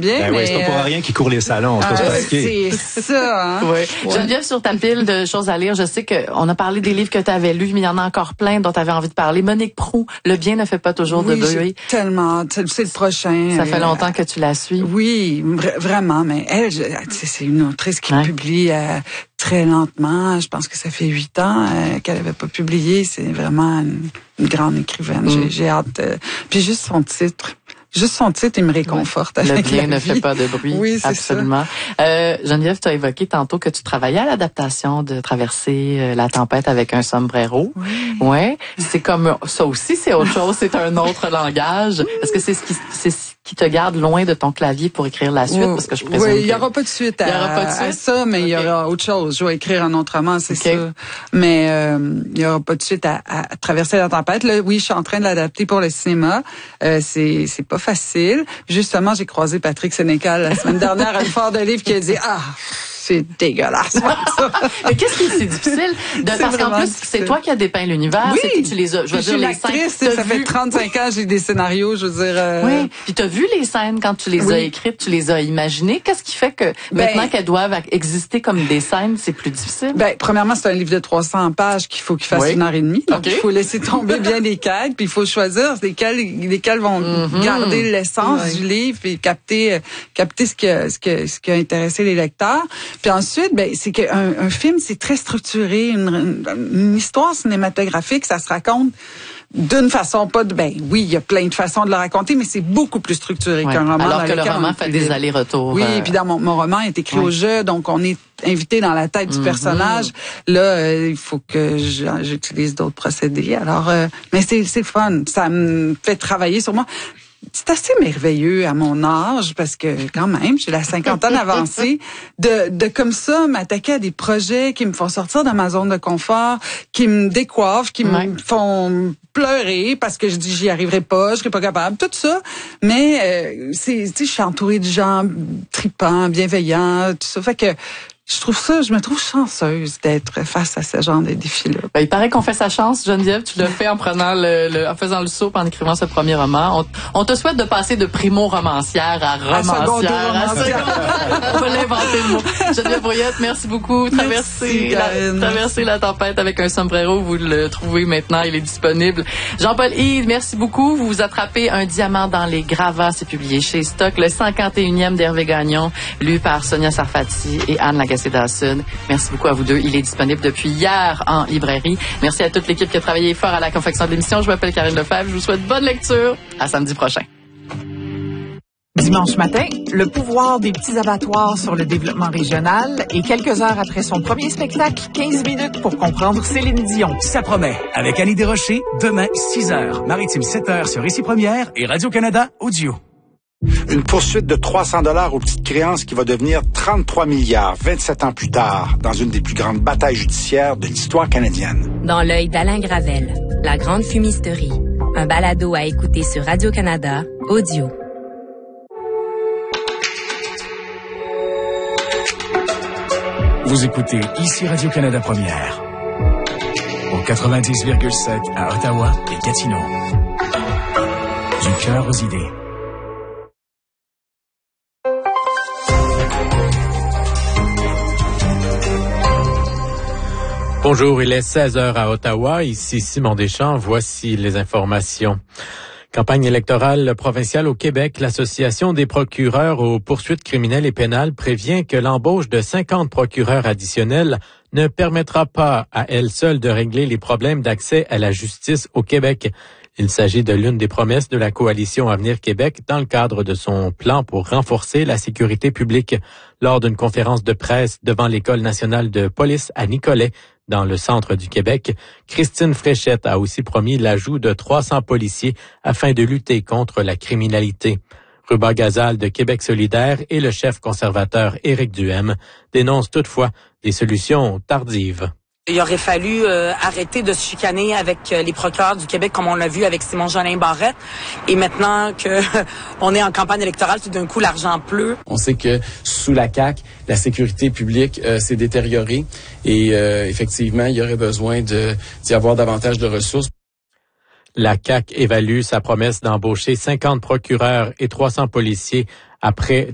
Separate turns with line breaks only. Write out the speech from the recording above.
bien.
Ben
mais
c'est pas pour rien qu'ils courent les salons.
C'est ça. Hein?
Ouais. Geneviève, sur ta pile de choses à lire, je sais qu'on a parlé des livres que tu avais lus, mais il y en a encore plein dont tu avais envie de parler. Monique Proulx, Le bien ne fait pas toujours de bruit.
Tellement. C'est le prochain.
Ça fait longtemps que tu la suis.
Oui, vraiment. Mais elle, c'est une autrice qui publie très lentement. Je pense que ça fait 8 ans qu'elle avait pas publié. C'est vraiment une grande écrivaine. J'ai hâte. Puis juste son titre, il me réconforte.
Le bien ne fait pas de bruit.
Oui, c'est
absolument. Geneviève, tu as évoqué tantôt que tu travaillais à l'adaptation de Traverser la tempête avec un sombrero.
Oui.
Ouais. C'est comme ça aussi, c'est autre chose. C'est un autre langage. Est-ce que c'est ce qui te garde loin de ton clavier pour écrire la suite? Parce que je présume
il y aura pas de suite à ça, mais il y aura autre chose. Je vais écrire un autre roman, c'est ça. Mais il y aura pas de suite à Traverser la tempête. Là, oui, je suis en train de l'adapter pour le cinéma. C'est pas facile. Justement, j'ai croisé Patrick Sénécal la semaine dernière à le Fort de Livre qui a dit c'est dégueulasse.
Mais qu'est-ce qui est si difficile? Parce qu'en plus, c'est toi qui as dépeint l'univers.
Oui.
C'est que tu les as. Je veux dire, les scènes.
Ça fait 35 ans, j'ai des scénarios, je veux dire.
Oui. Puis t'as vu les scènes quand tu les as écrites, tu les as imaginées. Qu'est-ce qui fait que maintenant qu'elles doivent exister comme des scènes, c'est plus difficile?
Premièrement, c'est un livre de 300 pages qu'il faut qu'il fasse 1h30. Donc, il faut laisser tomber bien les quêtes, puis il faut choisir lesquelles vont garder l'essence du livre et capter ce qui a intéressé les lecteurs. Puis ensuite, c'est qu'un film, c'est très structuré, une histoire cinématographique, ça se raconte d'une façon oui, il y a plein de façons de le raconter, mais c'est beaucoup plus structuré qu'un roman.
Alors que le roman fait des allers-retours.
Oui, puis dans mon roman est écrit au jeu, donc on est invité dans la tête du personnage. Là, il faut que j'utilise d'autres procédés. Alors, mais c'est fun, ça me fait travailler sur moi. C'est assez merveilleux à mon âge, parce que quand même, j'ai la cinquantaine avancée, de comme ça m'attaquer à des projets qui me font sortir de ma zone de confort, qui me décoiffent, qui me font pleurer parce que je dis j'y arriverai pas, je serai pas capable, tout ça. Mais je suis entourée de gens tripants, bienveillants, tout ça. Fait que je me trouve chanceuse d'être face à ce genre de défis-là.
Il paraît qu'on fait sa chance, Geneviève. Tu l'as fait en prenant en faisant le saut, en écrivant ce premier roman. On te souhaite de passer de primo-romancière à romancière. On va l'inventer le mot. Geneviève Brouillette, merci beaucoup. Traverser la tempête avec un sombrero, vous le trouvez maintenant, il est disponible. Jean-Paul Hyde, merci beaucoup. Vous attrapez un diamant dans les gravats, c'est publié chez Stock, le 51e d'Hervé Gagnon, lu par Sonia Sarfati et Anne Lagacé-Dawson. Merci beaucoup à vous deux. Il est disponible depuis hier en librairie. Merci à toute l'équipe qui a travaillé fort à la confection de l'émission. Je m'appelle Karine Lefebvre. Je vous souhaite bonne lecture. À samedi prochain.
Dimanche matin, le pouvoir des petits abattoirs sur le développement régional et quelques heures après son premier spectacle, 15 minutes pour comprendre Céline Dion.
Ça promet. Avec Annie Desrochers, demain, 6h. Maritime, 7h sur Ici Première et Radio-Canada Audio.
Une poursuite de 300 $ aux petites créances qui va devenir 33 milliards 27 ans plus tard dans une des plus grandes batailles judiciaires de l'histoire canadienne.
Dans l'œil d'Alain Gravel, La Grande Fumisterie. Un balado à écouter sur Radio-Canada Audio.
Vous écoutez Ici Radio-Canada Première. Au 90,7 à Ottawa et Gatineau. Du cœur aux idées.
Bonjour, il est 16h à Ottawa. Ici Simon Deschamps. Voici les informations. Campagne électorale provinciale au Québec, l'Association des procureurs aux poursuites criminelles et pénales prévient que l'embauche de 50 procureurs additionnels ne permettra pas à elle seule de régler les problèmes d'accès à la justice au Québec. Il s'agit de l'une des promesses de la coalition Avenir Québec dans le cadre de son plan pour renforcer la sécurité publique. Lors d'une conférence de presse devant l'École nationale de police à Nicolet, dans le centre du Québec, Christine Fréchette a aussi promis l'ajout de 300 policiers afin de lutter contre la criminalité. Ruba Gazal de Québec solidaire et le chef conservateur Éric Duhem dénoncent toutefois des solutions tardives.
Il aurait fallu arrêter de se chicaner avec les procureurs du Québec comme on l'a vu avec Simon-Jolin Barrette. Et maintenant que on est en campagne électorale, tout d'un coup, l'argent pleut.
On sait que sous la CAQ, la sécurité publique s'est détériorée et effectivement, il y aurait besoin d'y avoir davantage de ressources.
La CAQ évalue sa promesse d'embaucher 50 procureurs et 300 policiers après